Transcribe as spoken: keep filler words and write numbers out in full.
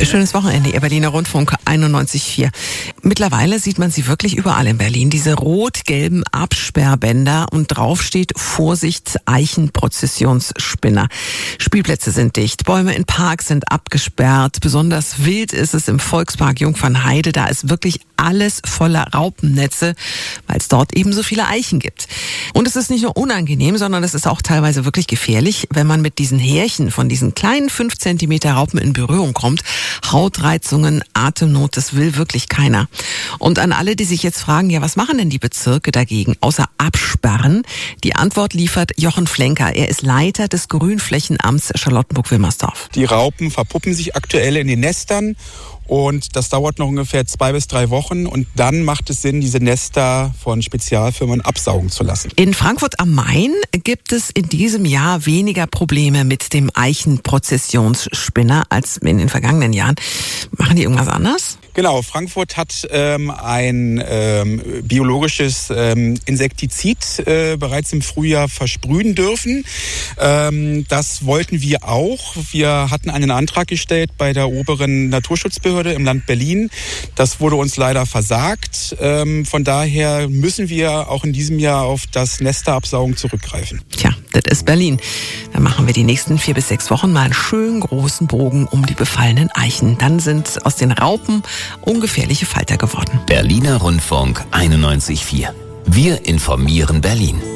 Schönes Wochenende, Ihr Berliner Rundfunk einundneunzig Komma vier. Mittlerweile sieht man sie wirklich überall in Berlin. Diese rot-gelben Absperrbänder und drauf steht Vorsicht, Eichenprozessionsspinner. Spielplätze sind dicht, Bäume in Parks sind abgesperrt. Besonders wild ist es im Volkspark Jungfernheide. Da ist wirklich alles voller Raupennetze, weil es dort eben so viele Eichen gibt. Und es ist nicht nur unangenehm, sondern es ist auch teilweise wirklich gefährlich, wenn man mit diesen Härchen von diesen kleinen fünf Zentimeter Raupen in Berührung kommt. Hautreizungen, Atemnot, das will wirklich keiner. Und an alle, die sich jetzt fragen, ja, was machen denn die Bezirke dagegen, außer absperren? Die Antwort liefert Jochen Flenker. Er ist Leiter des Grünflächenamts Charlottenburg-Wilmersdorf. Die Raupen verpuppen sich aktuell in den Nestern. Und das dauert noch ungefähr zwei bis drei Wochen. Und dann macht es Sinn, diese Nester von Spezialfirmen absaugen zu lassen. In Frankfurt am Main gibt es in diesem Jahr weniger Probleme mit dem Eichenprozessionsspinner als in den vergangenen Jahren. Machen die irgendwas anders? Genau, Frankfurt hat ähm, ein ähm, biologisches ähm, Insektizid äh, bereits im Frühjahr versprühen dürfen. Ähm, das wollten wir auch. Wir hatten einen Antrag gestellt bei der oberen Naturschutzbehörde im Land Berlin. Das wurde uns leider versagt. Ähm, von daher müssen wir auch in diesem Jahr auf das Nesterabsaugen zurückgreifen. Tja, das ist Berlin. Dann machen wir die nächsten vier bis sechs Wochen mal einen schönen großen Bogen um die befallenen Eichen. Dann sind aus den Raupen ungefährliche Falter geworden. Berliner Rundfunk einundneunzig Komma vier. Wir informieren Berlin.